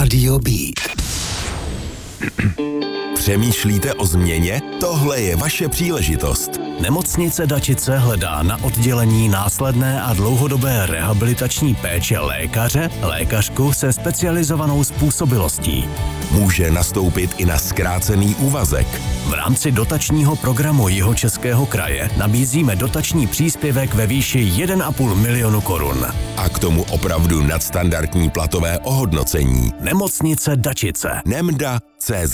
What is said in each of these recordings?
Rádio Beat. Přemýšlíte o změně? Tohle je vaše příležitost. Nemocnice Dačice hledá na oddělení následné a dlouhodobé rehabilitační péče lékařku se specializovanou způsobilostí. Může nastoupit i na zkrácený úvazek. V rámci dotačního programu Jihočeského kraje nabízíme dotační příspěvek ve výši 1,5 milionu korun. A k tomu opravdu nadstandardní platové ohodnocení. Nemocnice Dačice. Nemda.cz.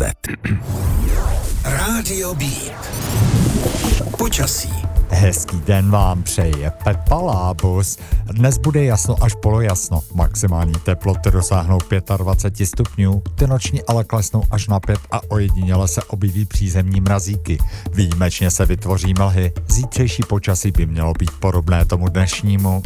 Rádio Beat. Počasí. Hezký den vám přeje Pepa Lábus. Dnes bude jasno až polojasno. Maximální teploty dosáhnou 25 stupňů, ty noční ale klesnou až na 5 a ojediněle se objeví přízemní mrazíky. Výjimečně se vytvoří mlhy. Zítřejší počasí by mělo být podobné tomu dnešnímu.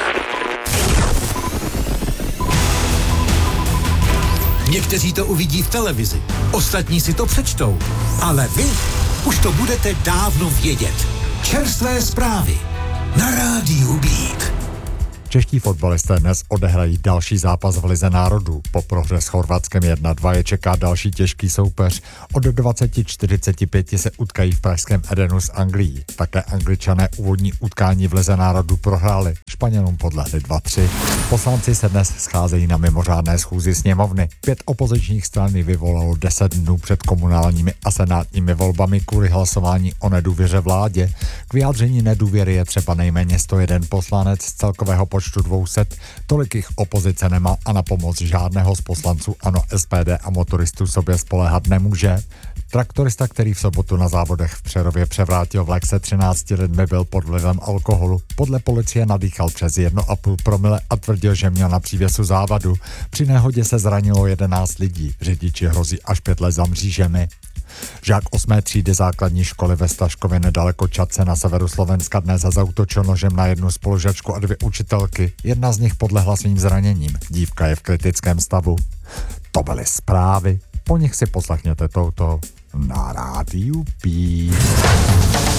Někteří to uvidí v televizi, ostatní si to přečtou, ale vy už to budete dávno vědět. Čerstvé zprávy na Rádiu Beat. Čeští fotbalisté dnes odehrají další zápas v Lize národů. Po prohře s Chorvatskem 1-2 je čeká další těžký soupeř. Od 20:45 se utkají v pražském Edenu s Anglií. Také Angličané úvodní utkání v Lize národů prohráli. Španělům podlehli 2-3. Poslanci se dnes scházejí na mimořádné schůzi sněmovny. 5 opozičních stran vyvolalo 10 dnů před komunálními a senátními volbami kvůli hlasování o nedůvěře vládě. K vyjádření nedůvěry je třeba nejméně 101 poslanec z celkového počtu 200, tolik jich opozice nemá a na pomoc žádného z poslanců ANO, SPD a motoristů sobě spoléhat nemůže. Traktorista, který v sobotu na závodech v Přerově převrátil vlak se 13 lidmi, byl pod vlivem alkoholu. Podle policie nadýchal přes 1,5 promile a tvrdil, že měl na přívěsu závadu. Při nehodě se zranilo 11 lidí. Řidiči hrozí až 5 let za mřížemi. Žák 8. třídy základní školy ve Staškově nedaleko Čadce na severu Slovenska dnes zaútočil nožem na jednu spolužačku a 2 učitelky. Jedna z nich podlehla svým zraněním. Dívka je v kritickém stavu. To byly zprávy. Po nich si poslechněte touto na Rádiu Beat.